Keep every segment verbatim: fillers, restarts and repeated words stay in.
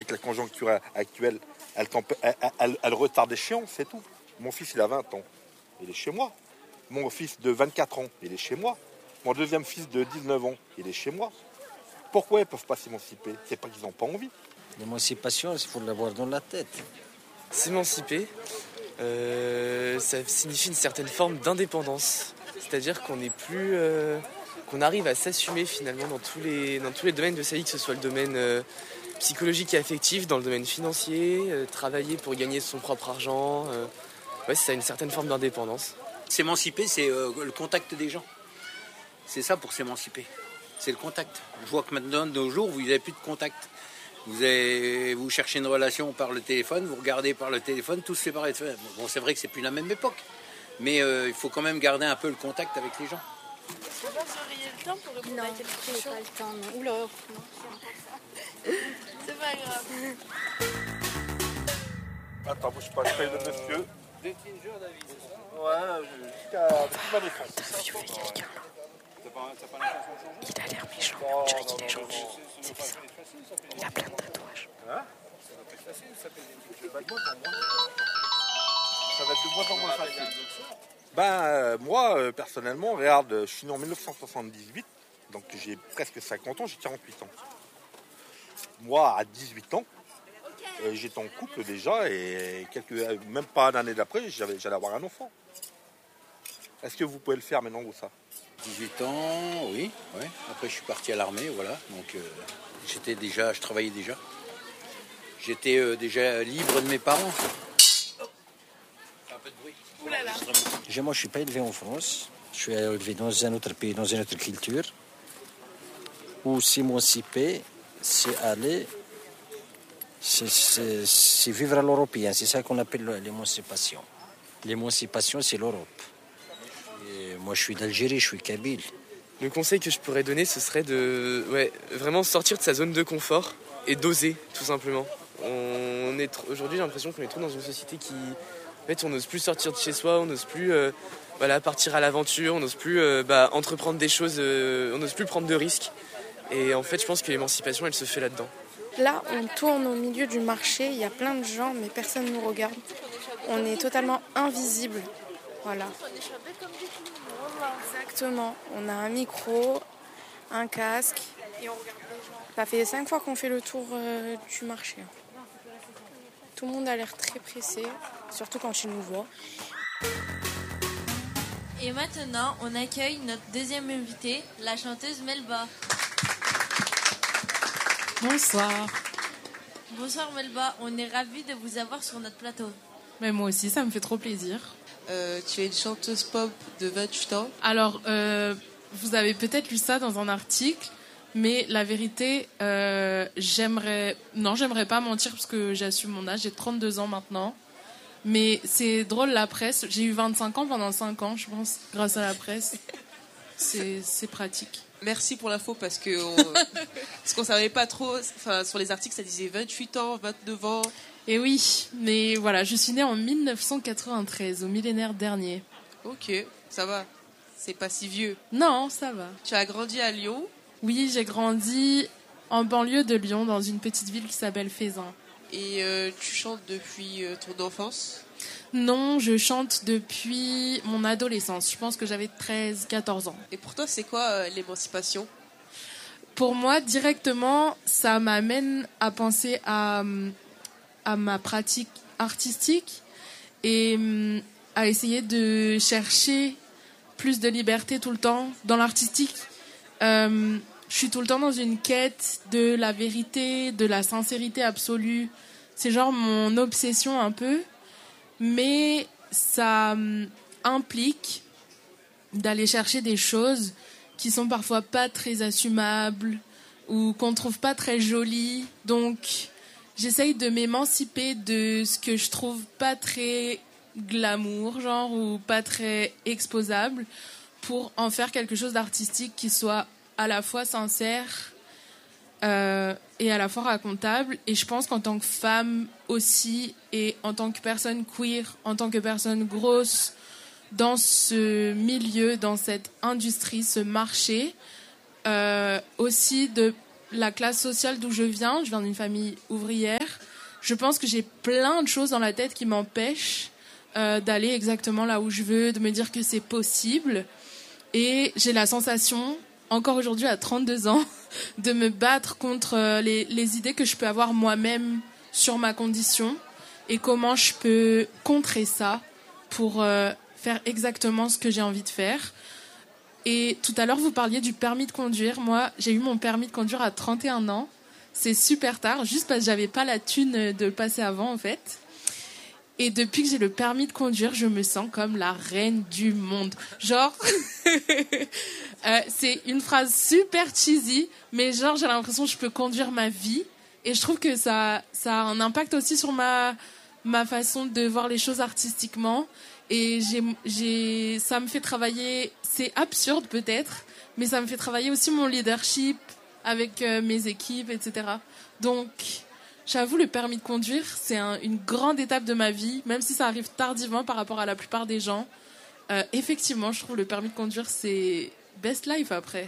que la conjoncture actuelle, elle, elle, elle, elle retarde l'échéance, c'est tout. Mon fils, il a vingt ans, il est chez moi. Mon fils de vingt-quatre ans, il est chez moi. Mon deuxième fils de dix-neuf ans, il est chez moi. Pourquoi ils ne peuvent pas s'émanciper? C'est pas qu'ils n'ont pas envie. L'émancipation, il faut l'avoir dans la tête. S'émanciper, euh, ça signifie une certaine forme d'indépendance. C'est-à-dire qu'on n'est plus, euh, qu'on arrive à s'assumer finalement dans tous les, dans tous les domaines de sa vie, que ce soit le domaine euh, psychologique et affectif, dans le domaine financier, euh, travailler pour gagner son propre argent. Euh, ouais, ça a une certaine forme d'indépendance. S'émanciper, c'est euh, le contact des gens. C'est ça pour s'émanciper. C'est le contact. Je vois que maintenant, de nos jours, vous n'avez plus de contact. Vous, avez, vous cherchez une relation par le téléphone, vous regardez par le téléphone, tout se fait par le téléphone. Bon, c'est vrai que c'est plus la même époque, mais euh, il faut quand même garder un peu le contact avec les gens. Est-ce que vous auriez le temps pour répondre non, à quelques questions? Non, pas le temps, non. Oula, non, c'est pas grave. Attends, bouge pas, je paye le monsieur. Des petits jours d'avis, c'est ça? Ouais, jusqu'à ma défense. il va violer quelqu'un, là. Il a l'air méchant, on dirait qu'il est gentil. C'est bizarre. Il a plein de tatouages. Hein? Ça va être de moins en moins facile. Ben, euh, moi, euh, personnellement, regarde, je suis né en dix-neuf cent soixante-dix-huit, donc j'ai presque cinquante ans, j'ai quarante-huit ans. Moi, à dix-huit ans, euh, j'étais en couple déjà, et quelques, même pas l'année d'après, j'allais, j'allais avoir un enfant. Est-ce que vous pouvez le faire maintenant ou ça? dix-huit ans, oui. Ouais. Après, je suis parti à l'armée, voilà. Donc, euh, j'étais déjà, je travaillais déjà. J'étais euh, déjà libre de mes parents. Oh. Un peu de bruit. Ouh là là. Moi, je ne suis pas élevé en France. Je suis élevé dans un autre pays, dans une autre culture. Où s'émanciper, c'est aller, c'est, c'est, c'est vivre à l'européen. C'est ça qu'on appelle l'émancipation. L'émancipation, c'est l'Europe. Et moi, je suis d'Algérie, je suis kabyle. Le conseil que je pourrais donner, ce serait de ouais, vraiment sortir de sa zone de confort et d'oser, tout simplement. On est trop, aujourd'hui, j'ai l'impression qu'on est trop dans une société qui... En fait, on n'ose plus sortir de chez soi, on n'ose plus euh, voilà, partir à l'aventure, on n'ose plus euh, bah, entreprendre des choses, euh, on n'ose plus prendre de risques. Et en fait, je pense que l'émancipation, elle se fait là-dedans. Là, on tourne au milieu du marché, il y a plein de gens, mais personne ne nous regarde. On est totalement invisible. Voilà. Exactement. On a un micro, un casque, et on regarde les gens. Ça fait cinq fois qu'on fait le tour euh, du marché. Tout le monde a l'air très pressé, surtout quand il nous voit. Et maintenant, on accueille notre deuxième invitée, la chanteuse Melba. Bonsoir. Bonsoir Melba, on est ravis de vous avoir sur notre plateau. Mais moi aussi, ça me fait trop plaisir. Euh, tu es une chanteuse pop de vingt-huit ans. Alors, euh, vous avez peut-être lu ça dans un article, mais la vérité, euh, j'aimerais... Non, j'aimerais pas mentir parce que j'assume mon âge, j'ai trente-deux ans maintenant. Mais c'est drôle, la presse. J'ai eu vingt-cinq ans pendant cinq ans, je pense, grâce à la presse. C'est, c'est pratique. Merci pour l'info parce que on, parce qu'on savait pas trop. Enfin, sur les articles, ça disait vingt-huit ans, vingt-neuf ans. Et oui, mais voilà, je suis née en dix-neuf cent quatre-vingt-treize, au millénaire dernier. Ok, ça va. C'est pas si vieux. Non, ça va. Tu as grandi à Lyon? Oui, j'ai grandi en banlieue de Lyon, dans une petite ville qui s'appelle Faisin. Et euh, tu chantes depuis euh, ton enfance? Non, je chante depuis mon adolescence. Je pense que j'avais treize quatorze ans. Et pour toi, c'est quoi euh, l'émancipation? Pour moi, directement, ça m'amène à penser à, à ma pratique artistique et à essayer de chercher plus de liberté tout le temps. Dans l'artistique, euh, je suis tout le temps dans une quête de la vérité, de la sincérité absolue. C'est genre mon obsession un peu. Mais ça implique d'aller chercher des choses qui sont parfois pas très assumables ou qu'on trouve pas très jolies. Donc, j'essaye de m'émanciper de ce que je trouve pas très glamour, genre, ou pas très exposable, pour en faire quelque chose d'artistique qui soit à la fois sincère euh, et à la fois racontable. Et je pense qu'en tant que femme aussi, et en tant que personne queer, en tant que personne grosse, dans ce milieu, dans cette industrie, ce marché, euh, aussi de la classe sociale d'où je viens, je viens d'une famille ouvrière, je pense que j'ai plein de choses dans la tête qui m'empêchent euh, d'aller exactement là où je veux, de me dire que c'est possible. Et j'ai la sensation, encore aujourd'hui à trente-deux ans, de me battre contre les, les idées que je peux avoir moi-même sur ma condition et comment je peux contrer ça pour euh, faire exactement ce que j'ai envie de faire. Et tout à l'heure, vous parliez du permis de conduire. Moi, j'ai eu mon permis de conduire à trente et un ans. C'est super tard, juste parce que j'avais pas la thune de le passer avant, en fait. Et depuis que j'ai le permis de conduire, je me sens comme la reine du monde. Genre, euh, c'est une phrase super cheesy, mais genre, j'ai l'impression que je peux conduire ma vie. Et je trouve que ça, ça a un impact aussi sur ma, ma façon de voir les choses artistiquement. Et j'ai, j'ai, ça me fait travailler, c'est absurde peut-être, mais ça me fait travailler aussi mon leadership avec euh, mes équipes, et cetera. Donc, j'avoue, le permis de conduire, c'est un, une grande étape de ma vie, même si ça arrive tardivement par rapport à la plupart des gens. Euh, effectivement, je trouve le permis de conduire, c'est best life après.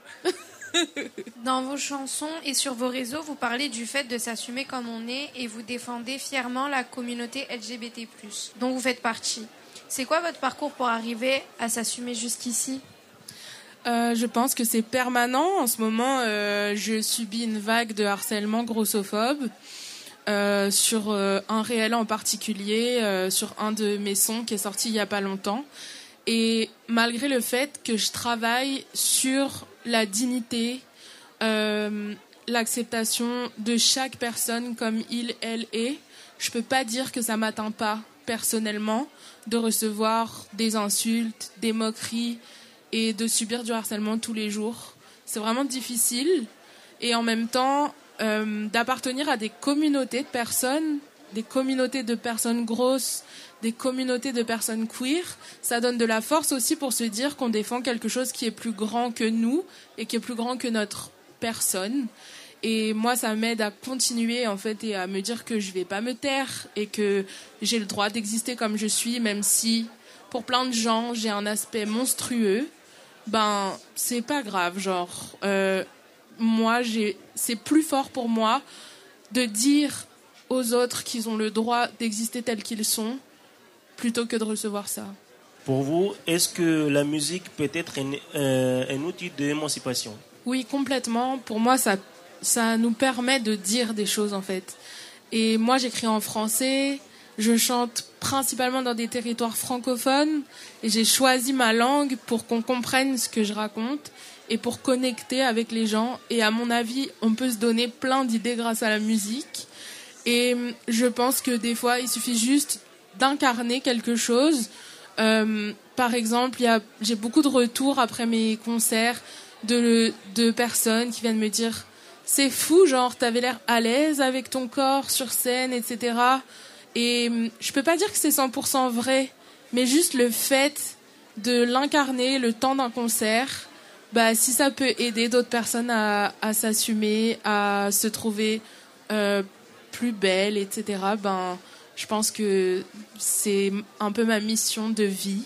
Dans vos chansons et sur vos réseaux, vous parlez du fait de s'assumer comme on est et vous défendez fièrement la communauté L G B T plus, dont vous faites partie. C'est quoi votre parcours pour arriver à s'assumer jusqu'ici ? Euh, je pense que c'est permanent. En ce moment, euh, je subis une vague de harcèlement grossophobe euh, sur euh, un réel en particulier, euh, sur un de mes sons qui est sorti il n'y a pas longtemps. Et malgré le fait que je travaille sur la dignité, euh, l'acceptation de chaque personne comme il, elle est, je peux pas dire que ça m'atteint pas personnellement de recevoir des insultes, des moqueries et de subir du harcèlement tous les jours. C'est vraiment difficile. Et en même temps, euh, d'appartenir à des communautés de personnes, des communautés de personnes grosses, des communautés de personnes queer, ça donne de la force aussi pour se dire qu'on défend quelque chose qui est plus grand que nous et qui est plus grand que notre personne. Et moi, ça m'aide à continuer, en fait, et à me dire que je vais pas me taire et que j'ai le droit d'exister comme je suis, même si, pour plein de gens, j'ai un aspect monstrueux. Ben, c'est pas grave, genre, euh, moi, j'ai, c'est plus fort pour moi de dire aux autres qu'ils ont le droit d'exister tels qu'ils sont, plutôt que de recevoir ça. Pour vous, est-ce que la musique peut être un, euh, un outil d'émancipation ? Oui, complètement. Pour moi, ça, ça nous permet de dire des choses, en fait. Et moi, j'écris en français, je chante principalement dans des territoires francophones, et j'ai choisi ma langue pour qu'on comprenne ce que je raconte et pour connecter avec les gens. Et à mon avis, on peut se donner plein d'idées grâce à la musique. Et je pense que des fois, il suffit juste d'incarner quelque chose. Euh, par exemple, y a, j'ai beaucoup de retours après mes concerts de, de personnes qui viennent me dire « C'est fou, genre, t'avais l'air à l'aise avec ton corps sur scène, et cetera » Et je peux pas dire que c'est cent pour cent vrai, mais juste le fait de l'incarner le temps d'un concert, bah, si ça peut aider d'autres personnes à, à s'assumer, à se trouver euh, plus belles, et cetera, ben, je pense que c'est un peu ma mission de vie.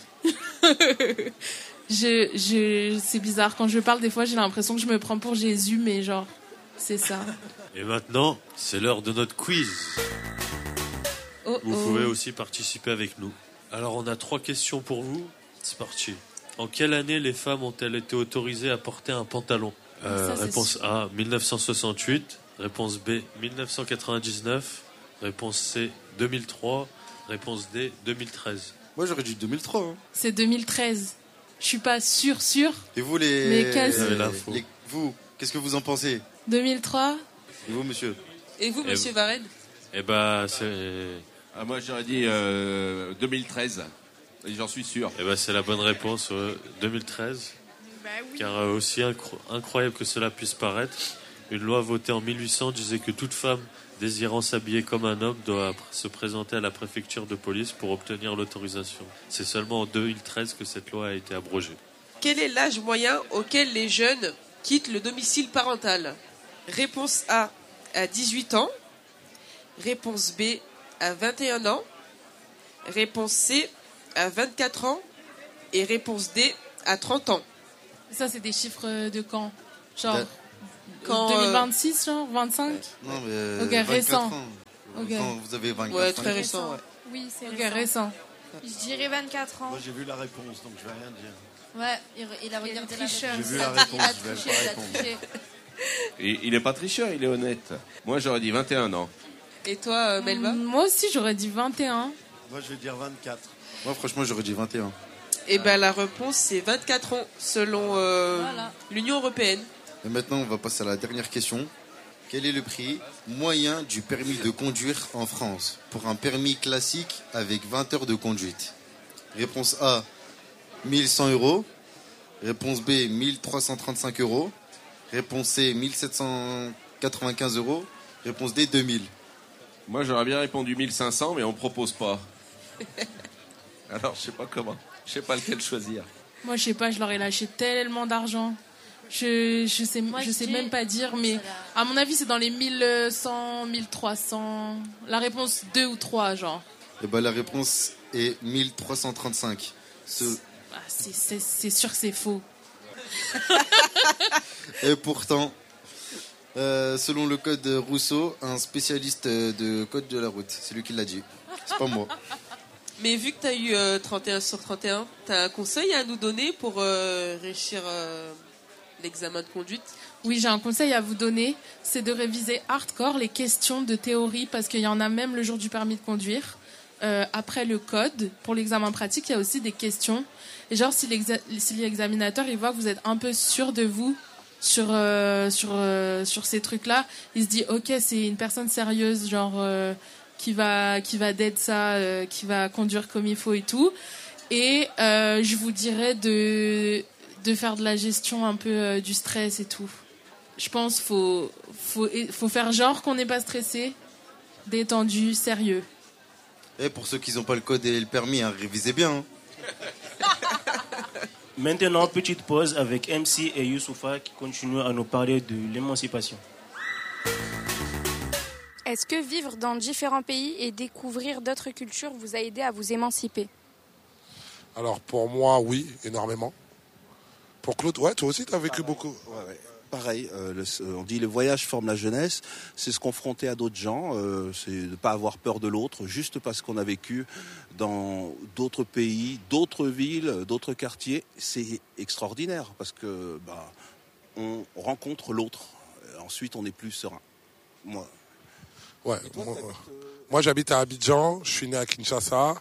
je, je, c'est bizarre, quand je parle des fois j'ai l'impression que je me prends pour Jésus, mais genre, c'est ça. Et maintenant, c'est l'heure de notre quiz. Oh, vous oh. pouvez aussi participer avec nous. Alors on a trois questions pour vous. C'est parti. En quelle année les femmes ont-elles été autorisées à porter un pantalon ? euh, Ça, Réponse A, dix-neuf cent soixante-huit. Réponse B, dix-neuf cent quatre-vingt-dix-neuf. Réponse C, deux mille trois. Réponse D, deux mille treize. Moi j'aurais dit deux mille trois. Hein. C'est deux mille treize. Je suis pas sûre, sûre. Et vous les... Mais quasi. les... les... Vous, qu'est-ce que vous en pensez ? deux mille trois. Et vous, monsieur ? Et vous, monsieur Varenne ? Eh ben, c'est... Ah, moi, j'aurais dit euh, deux mille treize. Et j'en suis sûr. Eh ben, c'est la bonne réponse, ouais. deux mille treize. Bah oui. Car euh, aussi incro- incroyable que cela puisse paraître, une loi votée en mille huit cents disait que toute femme désirant s'habiller comme un homme doit pr- se présenter à la préfecture de police pour obtenir l'autorisation. C'est seulement en deux mille treize que cette loi a été abrogée. Quel est l'âge moyen auquel les jeunes quittent le domicile parental ? Réponse A, à dix-huit ans. Réponse B, à vingt et un ans. Réponse C, à vingt-quatre ans. Et réponse D, à trente ans. Ça, c'est des chiffres de quand ? Genre, Quand, deux mille vingt-six, genre vingt-cinq. Non, mais. euh, Ok, vingt-quatre récent. ans. Ok. Quand vous avez vingt-quatre Ouais, ans. très récent, ouais. Oui, c'est Ok, récent. récent. Je dirais vingt-quatre ans. Moi, j'ai vu la réponse, donc je vais rien dire. Ouais, il, il a regardé la tricheur. J'ai vu réponse. la Il a réponse, je vais triché, pas il a répondre. triché. Et il n'est pas tricheur, il est honnête. Moi, j'aurais dit vingt et un ans. Et toi, euh, Melba? Moi aussi, j'aurais dit vingt et un. Moi, je vais dire vingt-quatre. Moi, franchement, j'aurais dit vingt et un. Eh ben, la réponse, c'est vingt-quatre ans, selon euh, Voilà. l'Union européenne. Et maintenant, on va passer à la dernière question. Quel est le prix moyen du permis de conduire en France pour un permis classique avec vingt heures de conduite? Réponse A, mille cent euros. Réponse B, mille trois cent trente-cinq euros. Réponse C, mille sept cent quatre-vingt-quinze euros. Réponse D, deux mille. Moi, j'aurais bien répondu mille cinq cents, mais on propose pas. Alors, je sais pas comment. Je sais pas lequel choisir. Moi, je sais pas, je leur ai lâché tellement d'argent. Je, je sais, Moi, je je sais dis- même pas dire, mais à mon avis, c'est dans les mille cent, mille trois cents. La réponse deux ou trois, genre. Et ben, la réponse est mille trois cent trente-cinq. Ce... Ah, c'est, c'est, c'est sûr que c'est faux. Et pourtant, euh, selon le code Rousseau, un spécialiste de code de la route, c'est lui qui l'a dit. C'est pas moi. Mais vu que tu as eu euh, trente et un sur trente et un, tu as un conseil à nous donner pour euh, réussir euh, l'examen de conduite? Oui, j'ai un conseil à vous donner, c'est de réviser hardcore les questions de théorie, parce qu'il y en a même le jour du permis de conduire. Euh, après le code, pour l'examen pratique, il y a aussi des questions. Et genre, si, l'exa- si l'examinateur il voit que vous êtes un peu sûr de vous sur, euh, sur, euh, sur ces trucs-là, il se dit, ok, c'est une personne sérieuse, genre, euh, qui va, qui va d'être ça, euh, qui va conduire comme il faut et tout. Et euh, je vous dirais de, de faire de la gestion un peu euh, du stress et tout. Je pense qu'il faut, faut, faut faire genre qu'on n'est pas stressé, détendu, sérieux. Et pour ceux qui n'ont pas le code et le permis, hein, révisez bien. Hein. Maintenant, petite pause avec M C et Youssoufa qui continuent à nous parler de l'émancipation. Est-ce que vivre dans différents pays et découvrir d'autres cultures vous a aidé à vous émanciper? Alors pour moi, oui, énormément. Pour Claude, ouais, toi aussi, tu as vécu beaucoup. Ouais, ouais. Pareil, euh, le- euh, on dit le voyage forme la jeunesse, c'est se confronter à d'autres gens, euh, c'est de ne pas avoir peur de l'autre, juste parce qu'on a vécu dans d'autres pays, d'autres villes, d'autres quartiers. C'est extraordinaire parce que bah, on rencontre l'autre. Et ensuite, on est plus serein. Moi. Ouais, moi, moi, j'habite à Abidjan, je suis né à Kinshasa.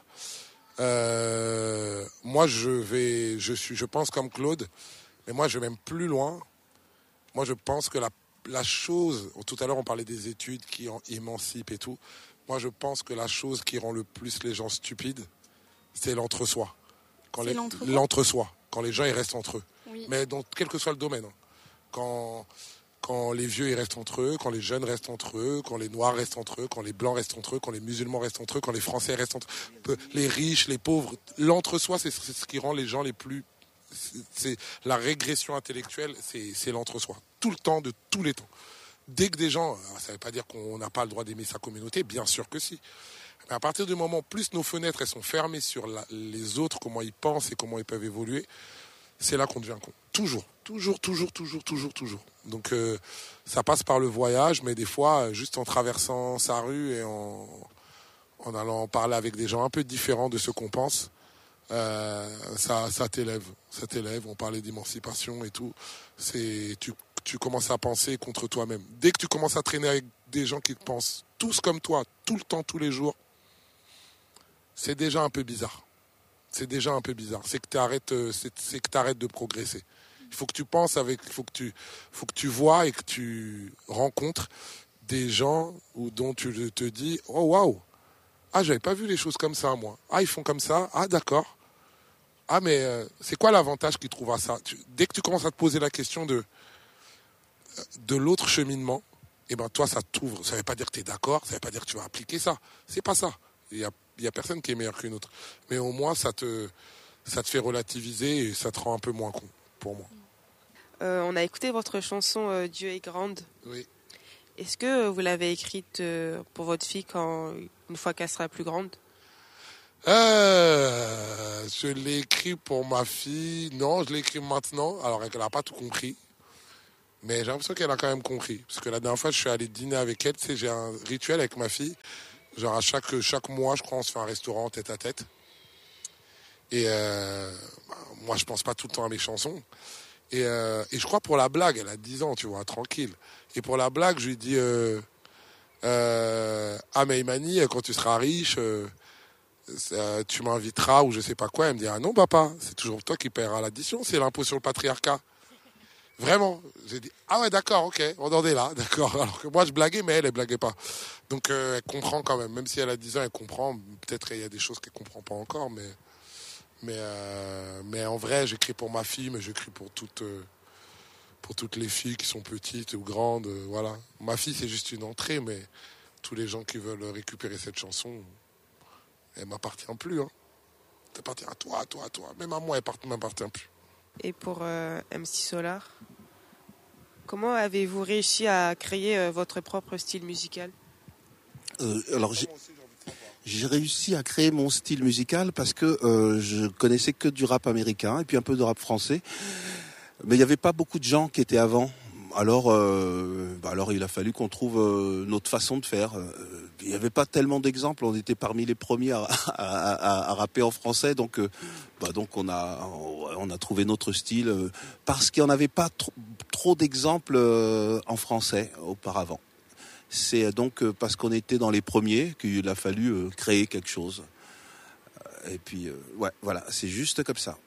Euh, moi, je vais, je suis, je pense comme Claude, mais moi, je vais même plus loin. Moi, je pense que la, la chose, tout à l'heure, on parlait des études qui en émancipent et tout. Moi, je pense que la chose qui rend le plus les gens stupides, c'est l'entre-soi. Quand C'est les- l'entre-quoi l'entre-soi, quand les gens, ils restent entre eux. Oui. Mais dans quel que soit le domaine. hein. Quand, quand les vieux, ils restent entre eux, quand les jeunes restent entre eux, quand les noirs restent entre eux, quand les blancs restent entre eux, quand les musulmans restent entre eux, quand les français restent entre eux, les riches, les pauvres. L'entre-soi, c'est c'est ce qui rend les gens les plus... c'est- C'est la régression intellectuelle, c'est c'est l'entre-soi. Tout le temps, de tous les temps. Dès que des gens... Ça ne veut pas dire qu'on n'a pas le droit d'aimer sa communauté, bien sûr que si. Mais à partir du moment, plus nos fenêtres elles sont fermées sur la- les autres, comment ils pensent et comment ils peuvent évoluer, c'est là qu'on devient con. Toujours, toujours, toujours, toujours, toujours, toujours. Donc euh, ça passe par le voyage, mais des fois, juste en traversant sa rue et en, en allant parler avec des gens un peu différents de ce qu'on pense, euh, ça, ça t'élève. Ça t'élève. On parlait d'émancipation et tout. C'est, tu, tu commences à penser contre toi-même. Dès que tu commences à traîner avec des gens qui pensent tous comme toi, tout le temps, tous les jours, c'est déjà un peu bizarre. C'est déjà un peu bizarre. C'est que tu arrêtes, c'est, c'est que tu arrêtes de progresser. Il faut que tu penses avec, il faut que tu, faut que tu vois et que tu rencontres des gens où, dont tu te dis, oh waouh, ah j'avais pas vu les choses comme ça moi. Ah ils font comme ça, ah d'accord. Ah mais euh, c'est quoi l'avantage qu'ils trouvent à ça? Tu- Dès que tu commences à te poser la question de de l'autre cheminement, et ben toi ça t'ouvre. Ça veut pas dire que tu es d'accord, ça veut pas dire que tu vas appliquer ça. C'est pas ça. Il y a, il y a personne qui est meilleur qu'une autre. Mais au moins ça te ça te fait relativiser et ça te rend un peu moins con pour moi. Euh, on a écouté votre chanson euh, Dieu est grande. Oui. Est-ce que vous l'avez écrite euh, pour votre fille quand une fois qu'elle sera plus grande? Euh, je l'ai écrit pour ma fille. Non, je l'ai écrit maintenant, alors qu'elle n'a pas tout compris. Mais j'ai l'impression qu'elle a quand même compris. Parce que la dernière fois, je suis allé dîner avec elle. Tu sais, j'ai un rituel avec ma fille. Genre, à chaque, chaque mois, je crois, on se fait un restaurant tête à tête. Et euh, bah, moi, je pense pas tout le temps à mes chansons. Et, euh, et je crois pour la blague, elle a dix ans, tu vois, tranquille. Et pour la blague, je lui dis euh, euh, ah, mais Imani, quand tu seras riche, euh, euh, tu m'inviteras ou je sais pas quoi. Elle me dit ah non, papa, c'est toujours toi qui paieras l'addition, c'est l'impôt sur le patriarcat. Vraiment. J'ai dit, ah ouais, d'accord, ok, on en est là, d'accord. Alors que moi, je blaguais, mais elle, elle blaguait pas. Donc, euh, elle comprend quand même. Même si elle a dix ans, elle comprend. Peut-être qu'il y a des choses qu'elle comprend pas encore, mais, mais, euh, mais en vrai, j'écris pour ma fille, mais j'écris pour toutes, euh, pour toutes les filles qui sont petites ou grandes, euh, voilà. Ma fille, c'est juste une entrée, mais tous les gens qui veulent récupérer cette chanson, elle m'appartient plus, hein. Elle appartient à toi, à toi, à toi. Même à moi, elle ne m'appartient plus. Et pour euh, M C Solar, comment avez-vous réussi à créer euh, votre propre style musical ? euh, Alors j'ai, j'ai réussi à créer mon style musical parce que euh, je connaissais que du rap américain et puis un peu de rap français. Mais il n'y avait pas beaucoup de gens qui étaient avant. Alors, euh, bah alors il a fallu qu'on trouve euh, notre façon de faire. Euh, il n'y avait pas tellement d'exemples. On était parmi les premiers à, à, à, à rapper en français, donc, euh, bah donc on a on a trouvé notre style euh, parce qu'il n'y en avait pas trop, trop d'exemples euh, en français auparavant. C'est donc euh, parce qu'on était dans les premiers qu'il a fallu euh, créer quelque chose. Et puis euh, ouais, voilà, c'est juste comme ça.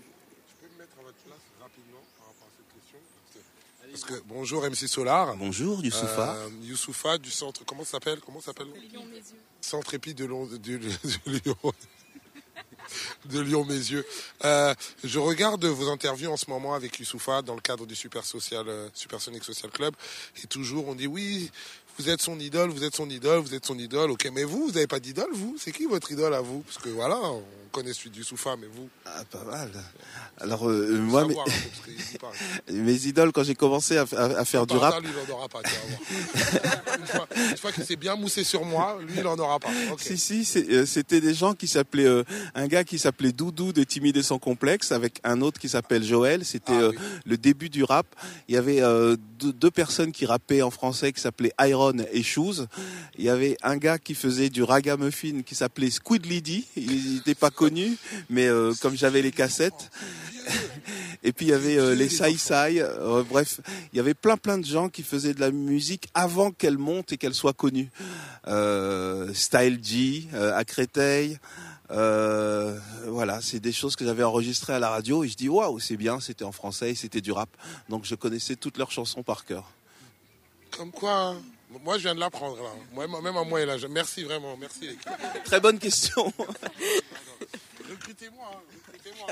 Parce que, bonjour M C Solar. Bonjour Youssoufa. Euh, Youssoufa du centre, comment ça s'appelle Comment ça s'appelle Lyon-Mézieux. Centre épi de, Lyon, de, de, de Lyon. De Lyon-Mézieux. Euh, je regarde vos interviews en ce moment avec Youssoufa dans le cadre du Super Social, euh, Supersonic Social Club. Et toujours on dit oui, vous êtes son idole, vous êtes son idole, vous êtes son idole. Ok, mais vous, vous n'avez pas d'idole, vous C'est qui votre idole à vous? Parce que voilà, on connaît celui de Youssoufa, mais vous? Ah, pas mal. Alors euh, moi, mes... mes idoles quand j'ai commencé à, à, à faire du rap. Lui, il n'en aura pas. Tu vas voir. une fois, une fois qu'il s'est bien moussé sur moi, lui, il n'en aura pas. Okay. Si si, c'est, euh, c'était des gens qui s'appelaient euh, un gars qui s'appelait Doudou de Timide et sans complexe, avec un autre qui s'appelle Joël. C'était ah, oui. euh, le début du rap. Il y avait euh, deux, deux personnes qui rappaient en français qui s'appelaient Iron et Shoes. Il y avait un gars qui faisait du ragamuffin qui s'appelait Squidly D. Il n'était pas connu, mais euh, comme j'avais les cassettes. Et puis il y avait euh, les Sai Sai. Euh, bref, il y avait plein plein de gens qui faisaient de la musique avant qu'elle monte et qu'elle soit connue. Euh, Style G, euh, à Créteil. Euh, voilà, c'est des choses que j'avais enregistrées à la radio et je dis waouh, c'est bien, c'était en français et c'était du rap. Donc je connaissais toutes leurs chansons par cœur. Comme quoi, hein. Moi je viens de l'apprendre là. Moi, même à moi et là. Merci vraiment, merci. Très bonne question. Recrutez-moi, hein. Recrutez-moi.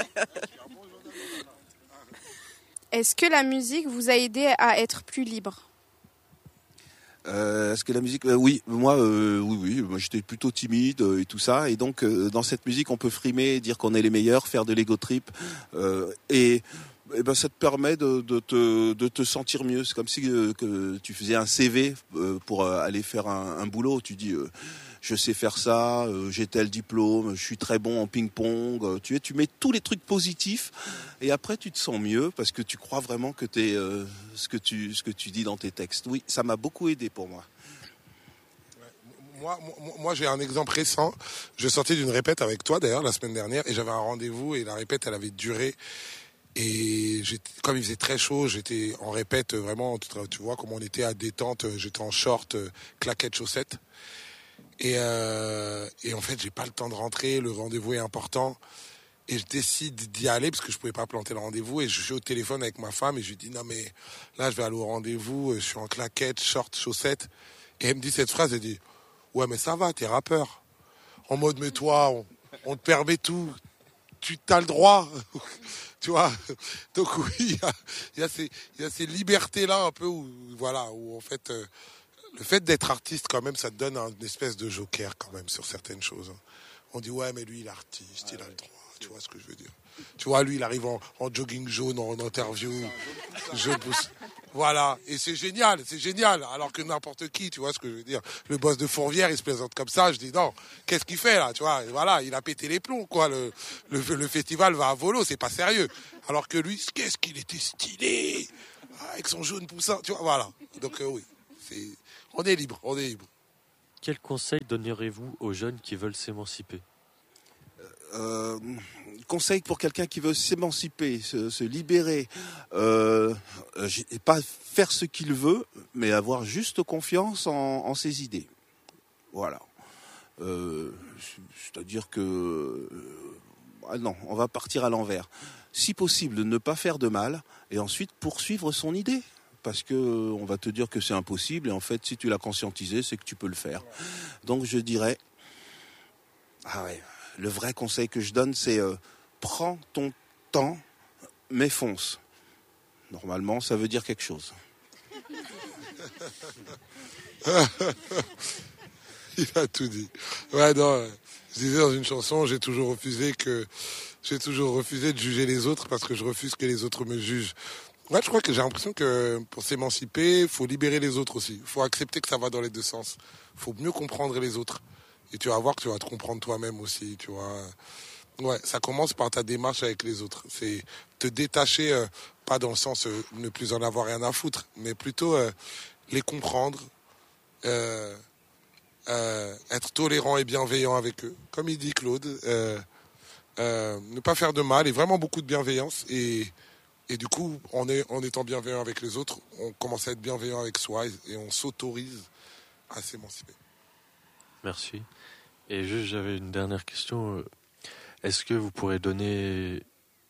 Est-ce que la musique vous a aidé à être plus libre ? Euh, est-ce que la musique, euh, oui, moi, euh, oui, oui, moi j'étais plutôt timide euh, et tout ça, et donc euh, dans cette musique on peut frimer, dire qu'on est les meilleurs, faire de l'ego trip, euh, et, et ben ça te permet de, de te de te sentir mieux. C'est comme si euh, que tu faisais un C V euh, pour euh, aller faire un, un boulot. Tu dis euh, je sais faire ça, euh, j'ai tel diplôme, je suis très bon en ping-pong. Euh, tu, tu mets tous les trucs positifs et après tu te sens mieux parce que tu crois vraiment que t'es euh, ce que tu ce que tu dis dans tes textes. Oui, ça m'a beaucoup aidé pour moi. Moi, moi, moi, j'ai un exemple récent. Je sortais d'une répète avec toi d'ailleurs la semaine dernière et j'avais un rendez-vous et la répète elle avait duré. Et comme il faisait très chaud, j'étais en répète vraiment, tu vois, comme on était à détente, j'étais en short, claquettes, chaussettes. Et, euh, et en fait, j'ai pas le temps de rentrer, le rendez-vous est important. Et je décide d'y aller parce que je pouvais pas planter le rendez-vous. Et je suis au téléphone avec ma femme et je lui dis non mais là je vais aller au rendez-vous, je suis en claquettes, short, chaussettes. Et elle me dit cette phrase, elle dit ouais mais ça va, t'es rappeur. En mode mais toi, on, on te permet tout, tu t'as le droit. Tu vois, donc oui, il y a, y a ces, y a ces libertés-là un peu où, voilà, où en fait, euh, le fait d'être artiste quand même, ça te donne une espèce de joker quand même sur certaines choses. On dit ouais, mais lui il est artiste, il a le droit. Tu vois ce que je veux dire? Tu vois, lui il arrive en, en jogging jaune en interview, je pousse. Voilà, et c'est génial, c'est génial. Alors que n'importe qui, tu vois ce que je veux dire. Le boss de Fourvière, il se présente comme ça. Je dis non, qu'est-ce qu'il fait là, tu vois. Et voilà, il a pété les plombs, quoi. Le, le, le festival va à volo, c'est pas sérieux. Alors que lui, qu'est-ce qu'il était stylé. avec son jaune poussin, tu vois, voilà. Donc euh, oui, c'est, on est libre, on est libre. Quel conseil donneriez-vous aux jeunes qui veulent s'émanciper ? Euh, conseil pour quelqu'un qui veut s'émanciper, se, se libérer, euh, et pas faire ce qu'il veut, mais avoir juste confiance en, en ses idées. Voilà. Euh, c'est-à-dire que euh, ah non, on va partir à l'envers. Si possible, ne pas faire de mal et ensuite poursuivre son idée. Parce que on va te dire que c'est impossible et en fait, si tu l'as conscientisé, c'est que tu peux le faire. Donc je dirais, ah ouais. Le vrai conseil que je donne, c'est euh, prends ton temps, mais fonce. Normalement, ça veut dire quelque chose. Il a tout dit. Ouais, non, je disais dans une chanson, j'ai toujours refusé que, j'ai toujours refusé de juger les autres parce que je refuse que les autres me jugent. Ouais, je crois que j'ai l'impression que pour s'émanciper, il faut libérer les autres aussi. Il faut accepter que ça va dans les deux sens. Il faut mieux comprendre les autres. Et tu vas voir que tu vas te comprendre toi-même aussi, tu vois. Ouais, ça commence par ta démarche avec les autres. C'est te détacher, euh, pas dans le sens euh, ne plus en avoir rien à foutre, mais plutôt euh, les comprendre, euh, euh, être tolérant et bienveillant avec eux. Comme il dit Claude, euh, euh, ne pas faire de mal et vraiment beaucoup de bienveillance. Et, et du coup, en, est, en étant bienveillant avec les autres, on commence à être bienveillant avec soi et, et on s'autorise à s'émanciper. Merci. Et juste, j'avais une dernière question. Est-ce que vous pourrez donner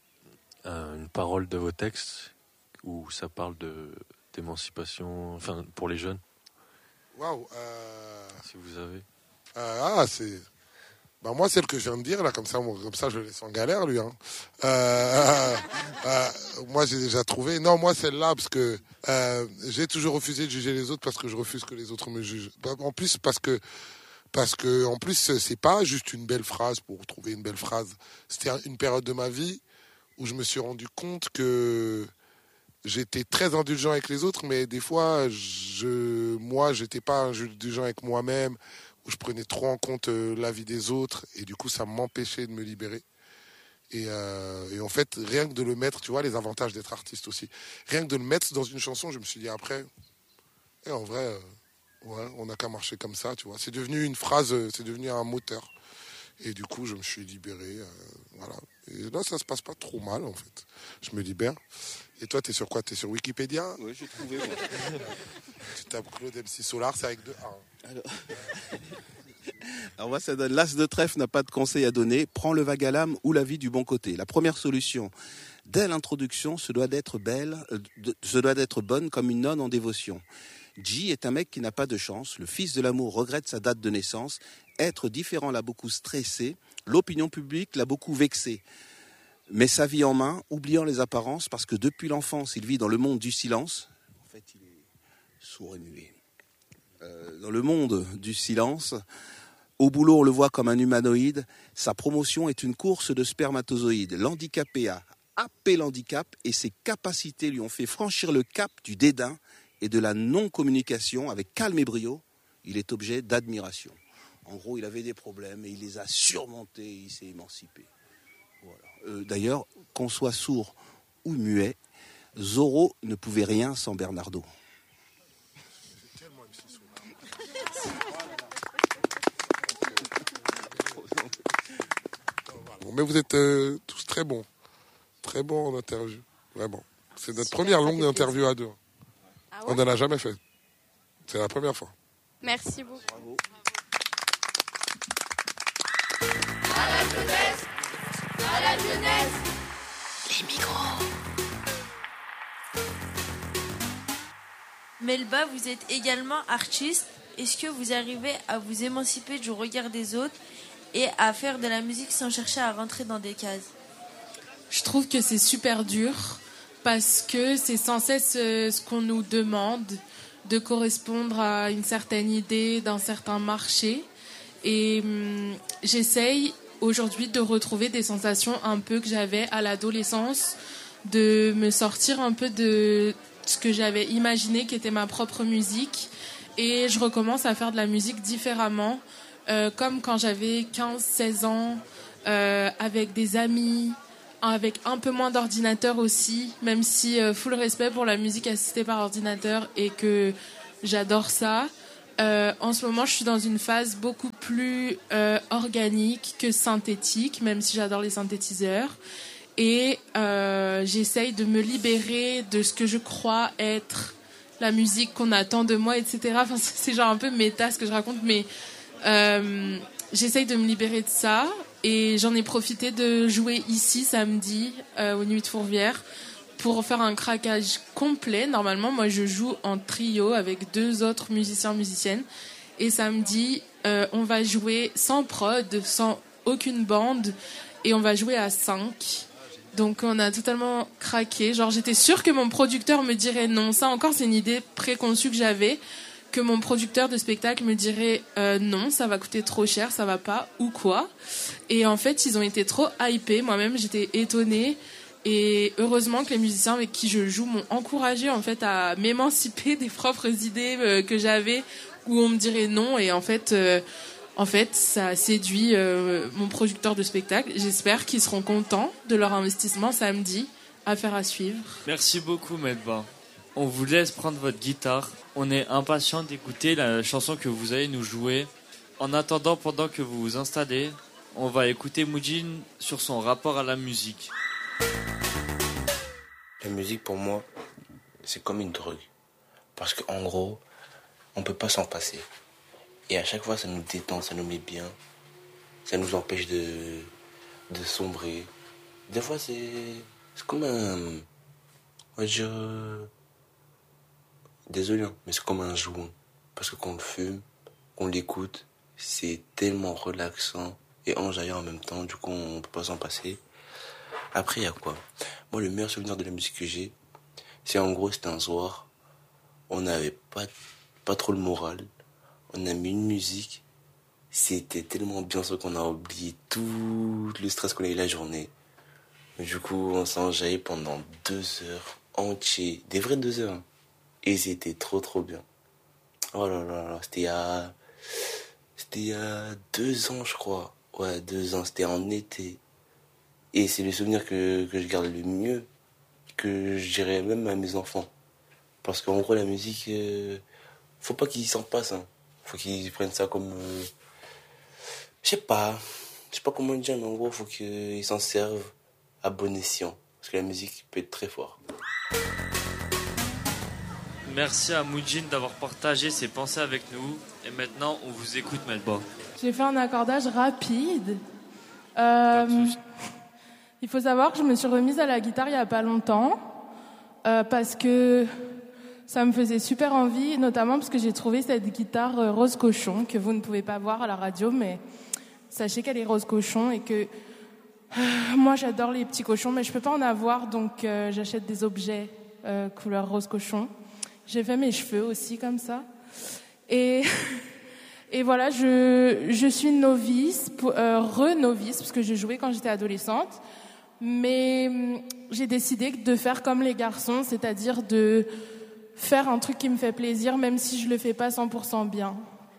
un, une parole de vos textes où ça parle de, d'émancipation, enfin, pour les jeunes ? Waouh euh... Si vous avez. Euh, ah, c'est... Ben moi, celle que je viens de dire, là, comme ça, comme ça je le laisse en galère, lui. Hein. Euh, euh, moi, j'ai déjà trouvé. Non, moi, celle-là, parce que euh, j'ai toujours refusé de juger les autres parce que je refuse que les autres me jugent. En plus, parce que Parce que en plus, c'est pas juste une belle phrase pour trouver une belle phrase. C'était une période de ma vie où je me suis rendu compte que j'étais très indulgent avec les autres, mais des fois, je, moi, j'étais pas indulgent avec moi-même, où je prenais trop en compte la vie des autres, et du coup, ça m'empêchait de me libérer. Et, euh, et en fait, rien que de le mettre, tu vois, les avantages d'être artiste aussi. Rien que de le mettre dans une chanson, je me suis dit après, et en vrai. Euh, Ouais, on n'a qu'à marcher comme ça, tu vois. C'est devenu une phrase, c'est devenu un moteur. Et du coup, je me suis libéré. Euh, voilà. Et là, ça se passe pas trop mal, en fait. Je me libère. Et toi, t'es sur quoi? T'es sur Wikipédia? Oui, j'ai trouvé. Ouais. Tu tapes Claude M C Solar, c'est avec deux A. Alors... Alors moi, ça donne l'as de trèfle n'a pas de conseil à donner. Prends le vague à l'âme ou la vie du bon côté. La première solution, dès l'introduction, ce doit d'être belle, euh, de, ce doit d'être bonne comme une nonne en dévotion. G est un mec qui n'a pas de chance. Le fils de l'amour regrette sa date de naissance. Être différent l'a beaucoup stressé. L'opinion publique l'a beaucoup vexé. Mais sa vie en main, oubliant les apparences, parce que depuis l'enfance, il vit dans le monde du silence. En fait, il est sourd et muet. Euh, dans le monde du silence, au boulot, on le voit comme un humanoïde. Sa promotion est une course de spermatozoïdes. L'handicapé a happé l'handicap et ses capacités lui ont fait franchir le cap du dédain et de la non-communication avec calme et brio. Il est objet d'admiration. En gros, il avait des problèmes et il les a surmontés et il s'est émancipé. Voilà. Euh, d'ailleurs, qu'on soit sourd ou muet, Zorro ne pouvait rien sans Bernardo. Bon, mais vous êtes euh, tous très bons. Très bons en interview. Vraiment. C'est notre première longue interview à deux. Ah ouais? On n'en a jamais fait. C'est la première fois. Merci beaucoup. Bravo. À la jeunesse, à la jeunesse, les micros. Melba, vous êtes également artiste. Est-ce que vous arrivez à vous émanciper du regard des autres et à faire de la musique sans chercher à rentrer dans des cases? Je trouve que c'est super dur parce que c'est sans cesse ce qu'on nous demande de correspondre à une certaine idée d'un certain marché. Et hum, j'essaye aujourd'hui de retrouver des sensations un peu que j'avais à l'adolescence, de me sortir un peu de ce que j'avais imaginé qu'était ma propre musique. Et je recommence à faire de la musique différemment, euh, comme quand j'avais quinze seize ans, euh, avec des amis, avec un peu moins d'ordinateur aussi, même si euh, full respect pour la musique assistée par ordinateur et que j'adore ça. Euh, en ce moment, je suis dans une phase beaucoup plus euh, organique que synthétique, même si j'adore les synthétiseurs. Et euh, j'essaye de me libérer de ce que je crois être la musique qu'on attend de moi, et cetera. Enfin, c'est genre un peu méta ce que je raconte, mais euh, j'essaye de me libérer de ça. Et j'en ai profité de jouer ici samedi euh, aux Nuits de Fourvière pour faire un craquage complet. Normalement, moi, je joue en trio avec deux autres musiciens, musiciennes. Et samedi, euh, on va jouer sans prod, sans aucune bande. Et on va jouer à cinq. Donc, on a totalement craqué. Genre, j'étais sûre que mon producteur me dirait non. Ça, encore, c'est une idée préconçue que j'avais. Que mon producteur de spectacle me dirait euh, non, ça va coûter trop cher, ça va pas, ou quoi. Et en fait, ils ont été trop hypés. Moi-même, j'étais étonnée. Et heureusement que les musiciens avec qui je joue m'ont encouragée en fait à m'émanciper des propres idées euh, que j'avais où on me dirait non. Et en fait, euh, en fait, ça a séduit euh, mon producteur de spectacle. J'espère qu'ils seront contents de leur investissement samedi. Affaire à suivre. Merci beaucoup, Medba. On vous laisse prendre votre guitare. On est impatient d'écouter la chanson que vous allez nous jouer. En attendant, pendant que vous vous installez, on va écouter Moujin sur son rapport à la musique. La musique, pour moi, c'est comme une drogue. Parce qu'en gros, on ne peut pas s'en passer. Et à chaque fois, ça nous détend, ça nous met bien. Ça nous empêche de, de sombrer. Des fois, c'est, c'est comme un... On va dire... Désolé, mais c'est comme un joint. Parce que quand on le fume, qu'on l'écoute, c'est tellement relaxant et enjaillant en même temps. Du coup, on ne peut pas s'en passer. Après, il y a quoi? Moi, le meilleur souvenir de la musique que j'ai, c'est en gros, c'était un soir. On n'avait pas, pas trop le moral. On a mis une musique. C'était tellement bien ça qu'on a oublié tout le stress qu'on a eu la journée. Du coup, on s'est enjaillé pendant deux heures entières. Des vraies deux heures. Et c'était trop, trop bien. Oh là là là, c'était il y a... C'était il y a deux ans, je crois. Ouais, deux ans, c'était en été. Et c'est le souvenir que, que je garde le mieux, que je dirais même à mes enfants. Parce qu'en gros, la musique, euh, faut pas qu'ils s'en passent. Hein. Faut qu'ils prennent ça comme... Euh, je sais pas. Je sais pas comment dire, mais en gros, faut qu'ils s'en servent à bon escient. Parce que la musique peut être très forte. Merci à Moujin d'avoir partagé ses pensées avec nous. Et maintenant, on vous écoute, Medba. J'ai fait un accordage rapide. Euh, il faut savoir que je me suis remise à la guitare il n'y a pas longtemps. Euh, parce que ça me faisait super envie, notamment parce que j'ai trouvé cette guitare euh, rose cochon, que vous ne pouvez pas voir à la radio, mais sachez qu'elle est rose cochon et que euh, moi j'adore les petits cochons, mais je peux pas en avoir, donc euh, j'achète des objets euh, couleur rose cochon. J'ai fait mes cheveux aussi comme ça. Et, et voilà, je, je suis novice, euh, re-novice, parce que je jouais quand j'étais adolescente. Mais j'ai décidé de faire comme les garçons, c'est-à-dire de faire un truc qui me fait plaisir, même si je le fais pas cent pour cent bien.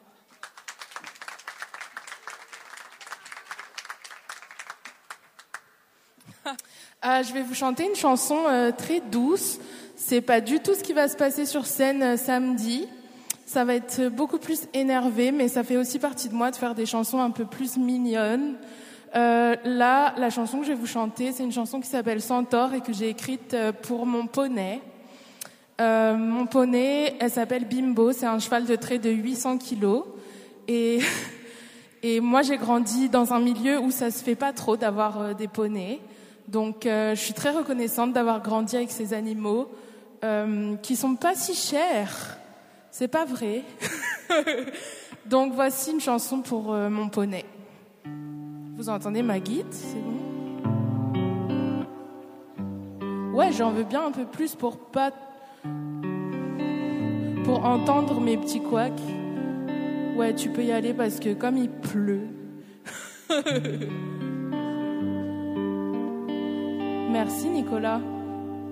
euh, je vais vous chanter une chanson euh, très douce. C'est pas du tout ce qui va se passer sur scène euh, samedi. Ça va être beaucoup plus énervé, mais ça fait aussi partie de moi de faire des chansons un peu plus mignonnes. Euh, là, la chanson que je vais vous chanter, c'est une chanson qui s'appelle Centaure et que j'ai écrite euh, pour mon poney. Euh, mon poney, elle s'appelle Bimbo, c'est un cheval de trait de huit cents kilos. Et, et moi, j'ai grandi dans un milieu où ça se fait pas trop d'avoir euh, des poneys. Donc, euh, je suis très reconnaissante d'avoir grandi avec ces animaux euh, qui sont pas si chers. C'est pas vrai. Donc, voici une chanson pour euh, mon poney. Vous entendez ma guitare, c'est bon? Ouais, j'en veux bien un peu plus pour pas... pour entendre mes petits couacs. Ouais, tu peux y aller parce que comme il pleut... Merci Nicolas.